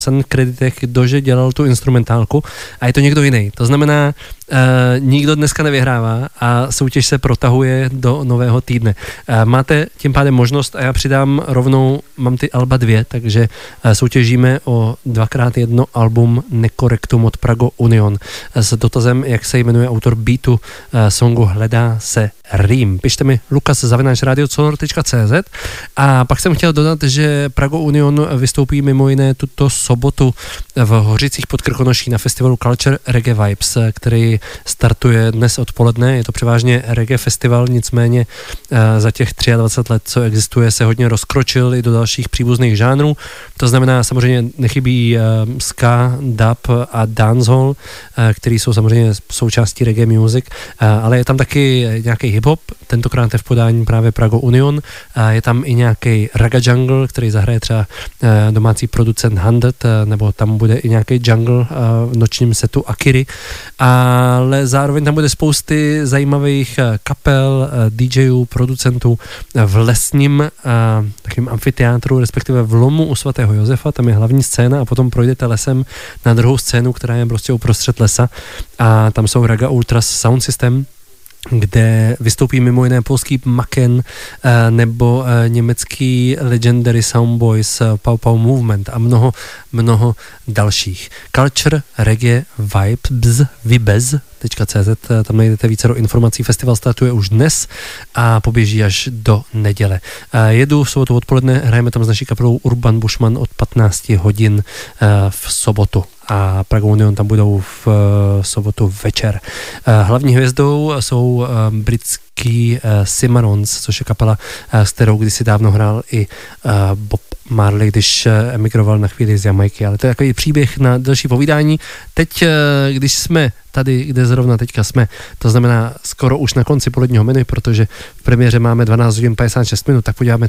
Sun kreditech, kdože dělal tu instrumentálku a je to někdo jiný. To znamená, nikdo dneska nevyhrává a soutěž se protahuje do nového týdne. Máte tím pádem možnost a já přidám rovnou, mám ty alba 2, takže soutěžíme o 2x1 album Nekorektum od Prago Union s dotazem, jak se jmenuje autor beatu songu Hledá se rým. Pište mi lukas@radiocolor.cz a pak jsem chtěl dodat, že Prago Union vystoupí mimo jiné tuto sobotu v Hořicích pod Krkonoší na festivalu Culture Reggae Vibes, který startuje dnes odpoledne. Je to převážně reggae festival, nicméně za těch 23 let, co existuje, se hodně rozkročil i do dalších příbuzných žánrů. To znamená, samozřejmě nechybí ska, dub a dancehall, který jsou samozřejmě součástí reggae music, ale je tam taky nějaký hip-hop, tentokrát je v podání právě Prago Union, je tam i nějaký Raga Jungle, který zahraje třeba domácí producent 100, nebo tam bude i nějaký jungle v nočním setu Akiry, ale zároveň tam bude spousty zajímavých kapel, DJů, producentů v lesním takovým amfiteátru, respektive v lomu u svatého Josefa, tam je hlavní scéna a potom projdete lesem na druhou scénu, která je prostě uprostřed lesa a tam jsou Raga Ultras Sound System, kde vystoupí mimo jiné polský Macken nebo německý Legendary Soundboys Pau Pau Movement a mnoho dalších. Culture Reggae Vibes.cz, tam najdete vícero informací. Festival startuje už dnes a poběží až do neděle. Jedu v sobotu odpoledne, hrajeme tam s naší kapelou Urban Bushman od 15 hodin v sobotu a Prago Union tam budou v sobotu večer. Hlavní hvězdou jsou britský Cimarrons, což je kapela, s kterou kdysi dávno hrál i Bob Marley, když emigroval na chvíli z Jamajky, ale to je takový příběh na další povídání. Teď, když jsme tady, kde zrovna teďka jsme, to znamená skoro už na konci poledního menu, protože v premiéře máme 12 hodin 56 minut, tak podíváme